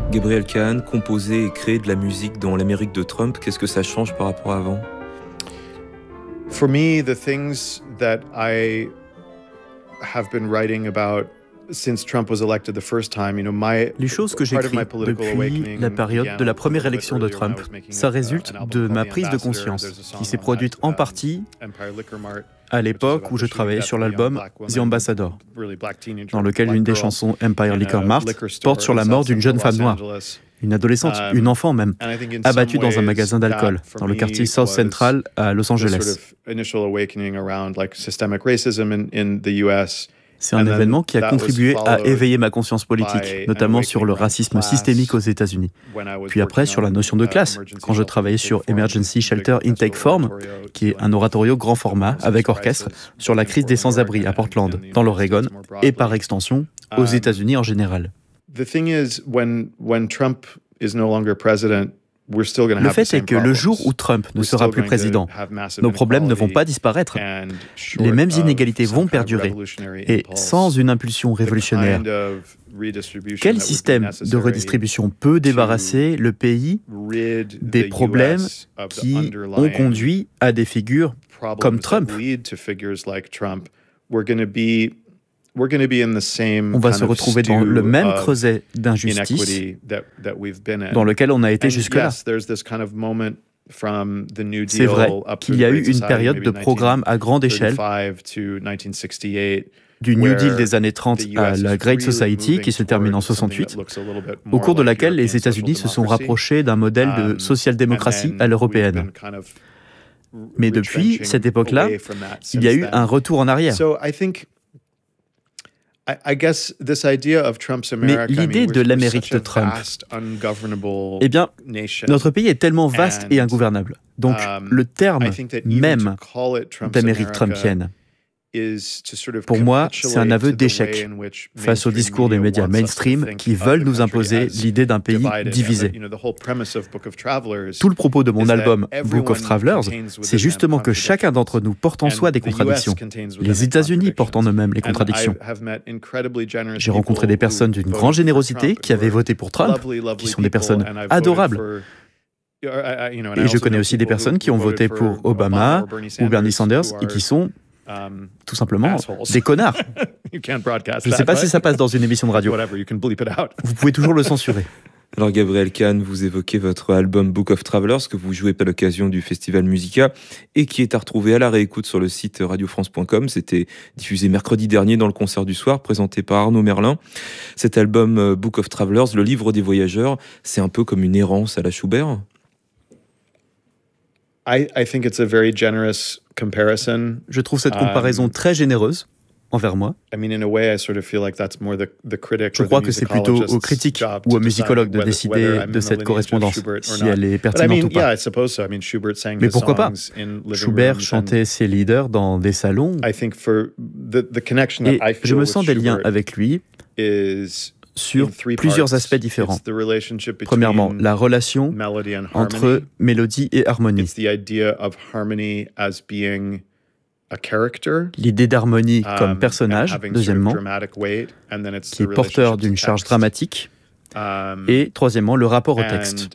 Gabriel Kahn, composer et créer de la musique dans l'Amérique de Trump, qu'est-ce que ça change par rapport à avant? For me, the things that I have been writing about since Trump was elected the first time, Les choses que j'écris depuis la période de la première élection de Trump, ça résulte de ma prise de conscience, qui s'est produite en partie à l'époque où je travaillais sur l'album The Ambassador, dans lequel une des chansons Empire Liquor Mart porte sur la mort d'une jeune femme noire, une adolescente, une enfant même, abattue dans un magasin d'alcool, dans le quartier South Central à Los Angeles. C'est un événement qui a contribué à éveiller ma conscience politique, notamment sur le racisme systémique aux États-Unis. Puis après, sur la notion de classe, quand je travaillais sur Emergency Shelter Intake Form, qui est un oratorio grand format avec orchestre sur la crise des sans-abri à Portland, dans l'Oregon, et par extension, aux États-Unis en général. The thing is, when Trump is no longer president, le fait est que le jour où Trump ne sera plus président, nos problèmes ne vont pas disparaître. Les mêmes inégalités vont perdurer. Et sans une impulsion révolutionnaire, quel système de redistribution peut débarrasser le pays des problèmes qui ont conduit à des figures comme Trump ? On va se retrouver dans le même creuset d'injustice dans lequel on a été jusque-là. C'est vrai qu'il y a eu une période de programme à grande échelle, du New Deal des années 30 à la Great Society qui se termine en 68, au cours de laquelle les États-Unis se sont rapprochés d'un modèle de social-démocratie à l'européenne. Mais depuis cette époque-là, il y a eu un retour en arrière. Mais l'idée de l'Amérique de Trump, eh bien, notre pays est tellement vaste et ingouvernable. Donc, le terme même d'Amérique trumpienne, pour moi, c'est un aveu d'échec face au discours des médias mainstream qui veulent nous imposer l'idée d'un pays divisé. Tout le propos de mon album Book of Travelers, c'est justement que chacun d'entre nous porte en soi des contradictions. Les États-Unis portent en eux-mêmes les contradictions. J'ai rencontré des personnes d'une grande générosité qui avaient voté pour Trump, qui sont des personnes adorables. Et je connais aussi des personnes qui ont voté pour Obama ou Bernie Sanders et qui sont tout simplement des connards. Je ne sais pas si ça passe dans une émission de radio. Vous pouvez toujours le censurer. Alors Gabriel Kahn, vous évoquez votre album Book of Travelers que vous jouez à l'occasion du festival Musica et qui est à retrouver à la réécoute sur le site radiofrance.com. C'était diffusé mercredi dernier dans le concert du soir, présenté par Arnaud Merlin. Cet album Book of Travelers, le livre des voyageurs, c'est un peu comme une errance à la Schubert. Je trouve cette comparaison très généreuse envers moi. Je crois que c'est plutôt aux critiques ou aux musicologues de décider de cette correspondance, si elle est pertinente ou pas. Mais pourquoi pas ? Schubert chantait ses leaders dans des salons, et je me sens des liens avec lui sur plusieurs aspects différents. Premièrement, la relation entre mélodie et harmonie. L'idée d'harmonie comme personnage, deuxièmement, qui est porteur d'une charge dramatique. Et troisièmement, le rapport au texte.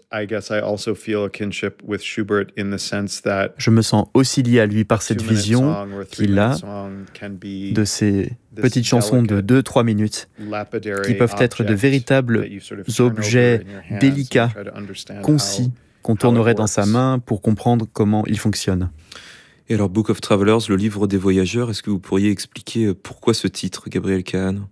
Je me sens aussi lié à lui par cette vision qu'il a de ces petites chansons de 2-3 minutes qui peuvent être de véritables objets délicats, concis, qu'on tournerait dans sa main pour comprendre comment ils fonctionnent. Et alors, Book of Travelers, le livre des voyageurs, est-ce que vous pourriez expliquer pourquoi ce titre, Gabriel Kahn?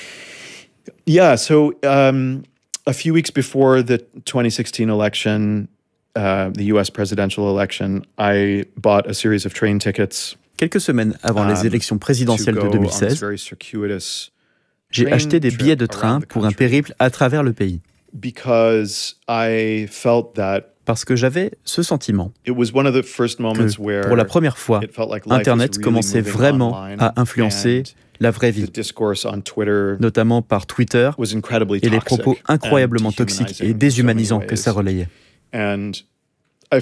A few weeks before the 2016 election, the US presidential election, I bought a series of train tickets. Quelques semaines avant les élections présidentielles de 2016, j'ai acheté des billets de train pour un périple à travers le pays. Parce que j'avais ce sentiment que, pour la première fois, Internet commençait vraiment à influencer la vraie vie, notamment par Twitter et les propos incroyablement toxiques et déshumanisants que ça relayait. Et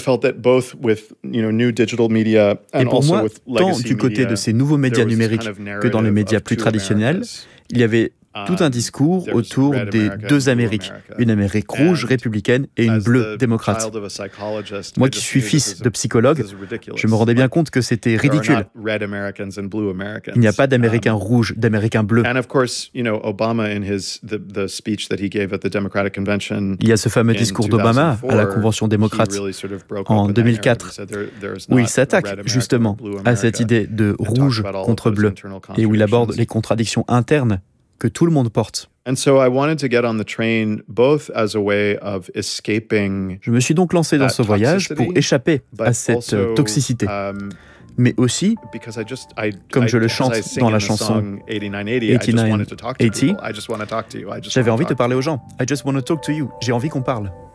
pour moi, tant du côté de ces nouveaux médias numériques que dans les médias plus traditionnels, il y avait tout un discours autour des deux Amériques, une Amérique rouge républicaine et une bleue démocrate. Moi qui suis fils de psychologue, je me rendais bien compte que c'était ridicule. Il n'y a pas d'Américains rouges, d'Américains bleus. Il y a ce fameux discours d'Obama à la Convention démocrate en 2004, où il s'attaque justement à cette idée de rouge contre bleu, et où il aborde les contradictions internes que tout le monde porte. Je me suis donc lancé dans ce voyage pour échapper à cette toxicité. Mais aussi, comme je le chante dans la chanson 8980, j'avais envie de parler aux gens. I just want to talk to you. J'ai envie qu'on parle.